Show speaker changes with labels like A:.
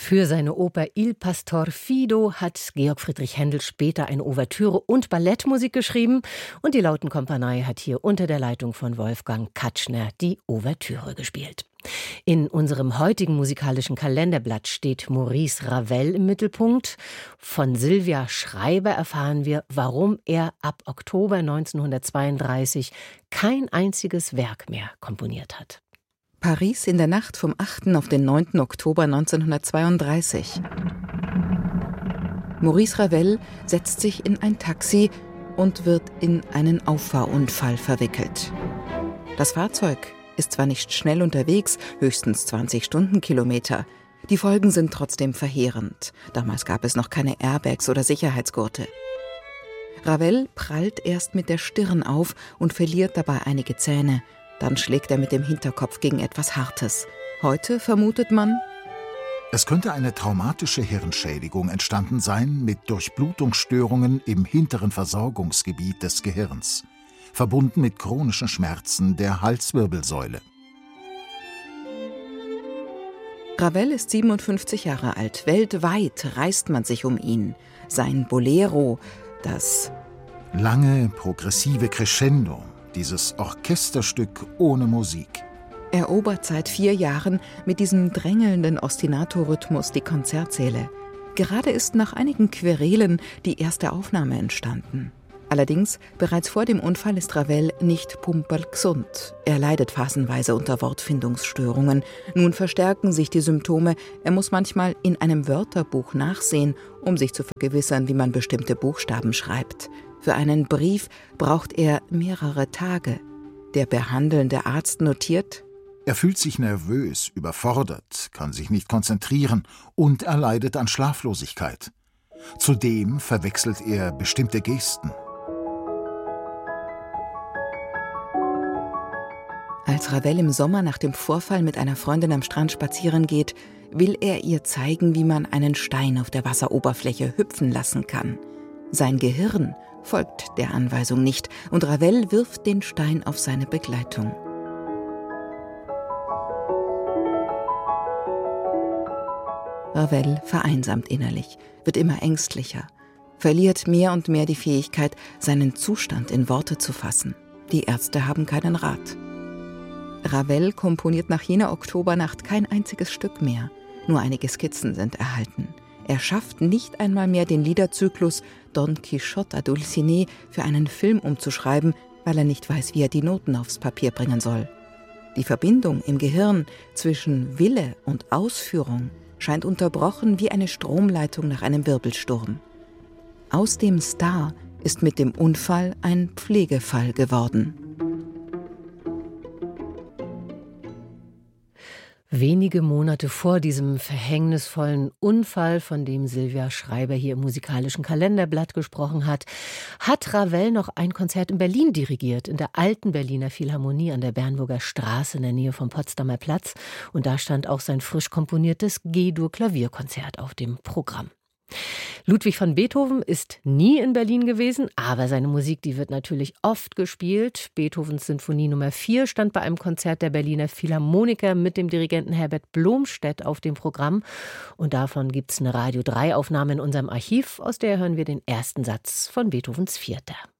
A: Für seine Oper Il Pastor Fido hat Georg Friedrich Händel später eine Ouvertüre und Ballettmusik geschrieben und die Lautenkompanie hat hier unter der Leitung von Wolfgang Katschner die Ouvertüre gespielt. In unserem heutigen musikalischen Kalenderblatt steht Maurice Ravel im Mittelpunkt. Von Sylvia Schreiber erfahren wir, warum er ab Oktober 1932 kein einziges Werk mehr komponiert hat.
B: Paris in der Nacht vom 8. auf den 9. Oktober 1932. Maurice Ravel setzt sich in ein Taxi und wird in einen Auffahrunfall verwickelt. Das Fahrzeug ist zwar nicht schnell unterwegs, höchstens 20 Stundenkilometer. Die Folgen sind trotzdem verheerend. Damals gab es noch keine Airbags oder Sicherheitsgurte. Ravel prallt erst mit der Stirn auf und verliert dabei einige Zähne. Dann schlägt er mit dem Hinterkopf gegen etwas Hartes. Heute vermutet man,
C: es könnte eine traumatische Hirnschädigung entstanden sein mit Durchblutungsstörungen im hinteren Versorgungsgebiet des Gehirns, verbunden mit chronischen Schmerzen der Halswirbelsäule.
B: Ravel ist 57 Jahre alt. Weltweit reißt man sich um ihn. Sein Bolero, das
C: lange, progressive Crescendo, dieses Orchesterstück ohne Musik,
B: erobert seit 4 Jahren mit diesem drängelnden Ostinato-Rhythmus die Konzertsäle. Gerade ist nach einigen Querelen die erste Aufnahme entstanden. Allerdings, bereits vor dem Unfall ist Ravel nicht pumperlgesund. Er leidet phasenweise unter Wortfindungsstörungen. Nun verstärken sich die Symptome. Er muss manchmal in einem Wörterbuch nachsehen, um sich zu vergewissern, wie man bestimmte Buchstaben schreibt. Für einen Brief braucht er mehrere Tage. Der behandelnde Arzt notiert:
C: Er fühlt sich nervös, überfordert, kann sich nicht konzentrieren und er leidet an Schlaflosigkeit. Zudem verwechselt er bestimmte Gesten.
B: Als Ravel im Sommer nach dem Vorfall mit einer Freundin am Strand spazieren geht, will er ihr zeigen, wie man einen Stein auf der Wasseroberfläche hüpfen lassen kann. Sein Gehirn folgt der Anweisung nicht und Ravel wirft den Stein auf seine Begleitung. Ravel vereinsamt innerlich, wird immer ängstlicher, verliert mehr und mehr die Fähigkeit, seinen Zustand in Worte zu fassen. Die Ärzte haben keinen Rat. Ravel komponiert nach jener Oktobernacht kein einziges Stück mehr. Nur einige Skizzen sind erhalten. Er schafft nicht einmal mehr den Liederzyklus Don Quixote à Dulcinea für einen Film umzuschreiben, weil er nicht weiß, wie er die Noten aufs Papier bringen soll. Die Verbindung im Gehirn zwischen Wille und Ausführung scheint unterbrochen wie eine Stromleitung nach einem Wirbelsturm. Aus dem Star ist mit dem Unfall ein Pflegefall geworden.
A: Wenige Monate vor diesem verhängnisvollen Unfall, von dem Sylvia Schreiber hier im musikalischen Kalenderblatt gesprochen hat, hat Ravel noch ein Konzert in Berlin dirigiert, in der alten Berliner Philharmonie an der Bernburger Straße in der Nähe vom Potsdamer Platz. Und da stand auch sein frisch komponiertes G-Dur-Klavierkonzert auf dem Programm. Ludwig van Beethoven ist nie in Berlin gewesen, aber seine Musik, die wird natürlich oft gespielt. Beethovens Sinfonie Nummer 4 stand bei einem Konzert der Berliner Philharmoniker mit dem Dirigenten Herbert Blomstedt auf dem Programm. Und davon gibt es eine Radio 3-Aufnahme in unserem Archiv, aus der hören wir den ersten Satz von Beethovens Vierter.